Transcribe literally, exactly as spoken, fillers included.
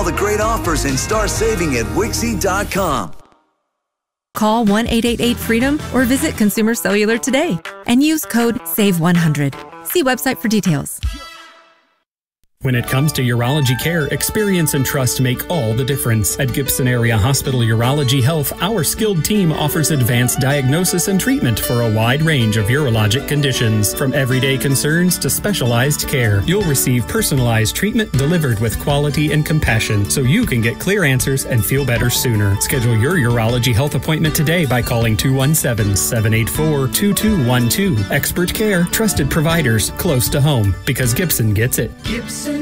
the great offers and start saving at Wixie dot com. Call one eight eight eight freedom or visit Consumer Cellular today and use code save one hundred. See website for details. When it comes to urology care, experience and trust make all the difference. At Gibson Area Hospital Urology Health, our skilled team offers advanced diagnosis and treatment for a wide range of urologic conditions. From everyday concerns to specialized care, you'll receive personalized treatment delivered with quality and compassion so you can get clear answers and feel better sooner. Schedule your urology health appointment today by calling two one seven, seven eight four, two two one two. Expert care, trusted providers, close to home, because Gibson gets it. Gibson.